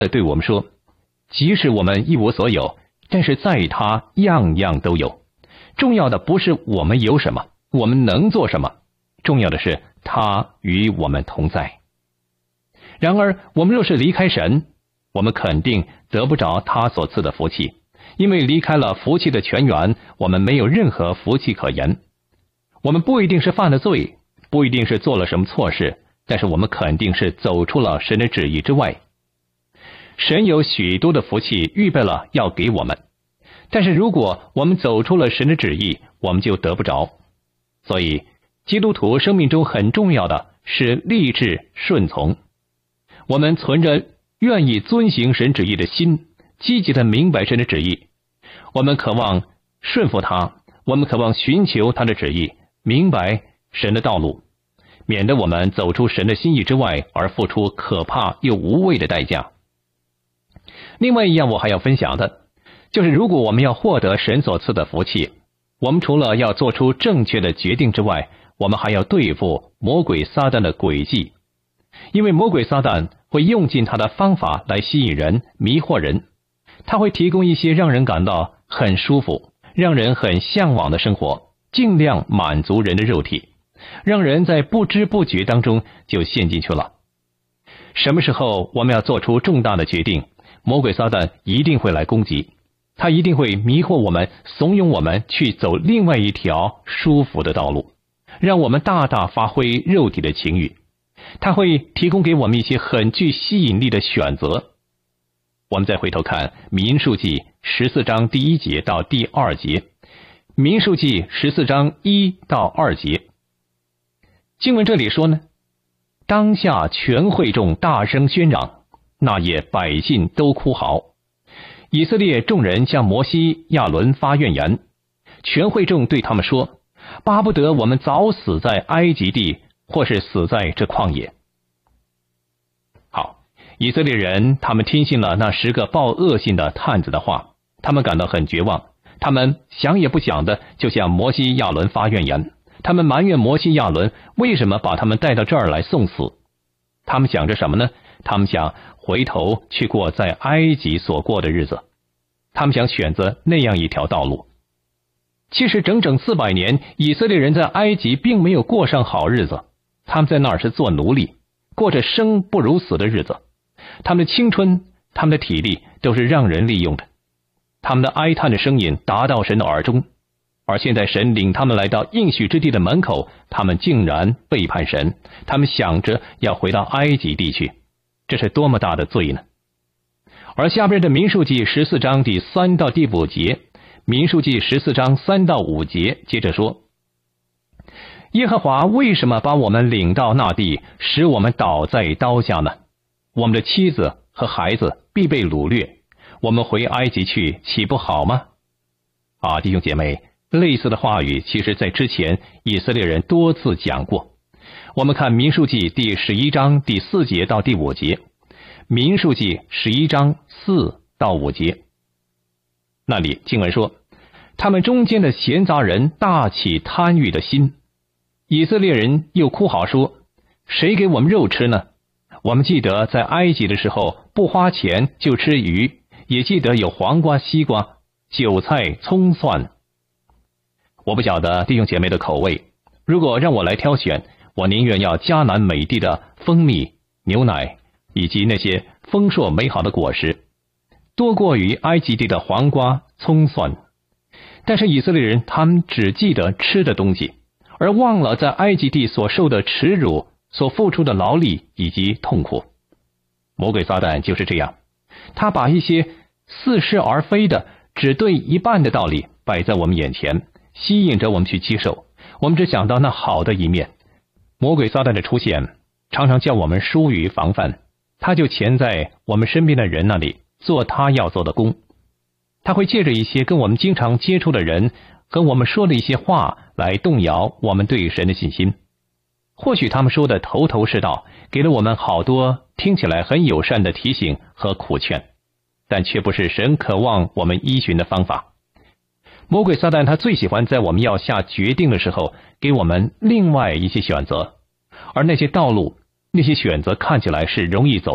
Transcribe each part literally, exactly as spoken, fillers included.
对我们说，即使我们一无所有，但是在他样样都有。重要的不是我们有什么，我们能做什么，重要的是他与我们同在。然而我们若是离开神，我们肯定得不着他所赐的福气，因为离开了福气的泉源，我们没有任何福气可言。我们不一定是犯了罪，不一定是做了什么错事，但是我们肯定是走出了神的旨意之外。神有许多的福气预备了要给我们，但是如果我们走出了神的旨意，我们就得不着。所以基督徒生命中很重要的是立志顺从。我们存着愿意遵行神旨意的心，积极的明白神的旨意。我们渴望顺服他，我们渴望寻求他的旨意，明白神的道路，免得我们走出神的心意之外，而付出可怕又无谓的代价。另外一样我还要分享的，就是如果我们要获得神所赐的福气，我们除了要做出正确的决定之外，我们还要对付魔鬼撒旦的诡计。因为魔鬼撒旦会用尽他的方法来吸引人，迷惑人。他会提供一些让人感到很舒服，让人很向往的生活，尽量满足人的肉体，让人在不知不觉当中就陷进去了。什么时候我们要做出重大的决定，魔鬼撒旦一定会来攻击，他一定会迷惑我们，怂恿我们去走另外一条舒服的道路，让我们大大发挥肉体的情欲。他会提供给我们一些很具吸引力的选择。我们再回头看民数记十四章第一节到第二节，民数记十四章一到二节。经文这里说呢，当下全会众大声喧嚷，那夜百姓都哭嚎。以色列众人向摩西亚伦发怨言，全会众对他们说，巴不得我们早死在埃及地，或是死在这旷野。好，以色列人他们听信了那十个报恶信的探子的话，他们感到很绝望，他们想也不想的就向摩西亚伦发怨言，他们埋怨摩西亚伦为什么把他们带到这儿来送死。他们想着什么呢？他们想回头去过在埃及所过的日子，他们想选择那样一条道路。其实整整四百年，以色列人在埃及并没有过上好日子，他们在那儿是做奴隶，过着生不如死的日子。他们的青春，他们的体力都是让人利用的。他们的哀叹的声音达到神的耳中，而现在神领他们来到应许之地的门口，他们竟然背叛神，他们想着要回到埃及地去，这是多么大的罪呢？而下边的民数记十四章第三到第五节，民数记十四章三到五节接着说，耶和华为什么把我们领到那地，使我们倒在刀下呢？我们的妻子和孩子必被掳掠，我们回埃及去岂不好吗？啊，弟兄姐妹，类似的话语其实在之前以色列人多次讲过。我们看民数记第十一章第四节到第五节，民数记十一章四到五节，那里经文说，他们中间的闲杂人大起贪欲的心，以色列人又哭嚎说，谁给我们肉吃呢？我们记得在埃及的时候不花钱就吃鱼，也记得有黄瓜、西瓜、韭菜、葱蒜。我不晓得弟兄姐妹的口味，如果让我来挑选，我宁愿要迦南美地的蜂蜜、牛奶以及那些丰硕美好的果实，多过于埃及地的黄瓜、葱蒜。但是以色列人他们只记得吃的东西，而忘了在埃及地所受的耻辱，所付出的劳力以及痛苦。魔鬼撒旦就是这样，他把一些似是而非的只对一半的道理摆在我们眼前，吸引着我们去接受，我们只想到那好的一面。魔鬼撒旦的出现常常叫我们疏于防范，他就潜在我们身边的人那里做他要做的工。他会借着一些跟我们经常接触的人跟我们说的一些话来动摇我们对神的信心。或许他们说的头头是道，给了我们好多听起来很友善的提醒和苦劝，但却不是神渴望我们依循的方法。魔鬼撒旦他最喜欢在我们要下决定的时候给我们另外一些选择，而那些道路，那些选择看起来是容易走的，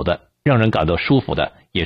让人感到舒服的。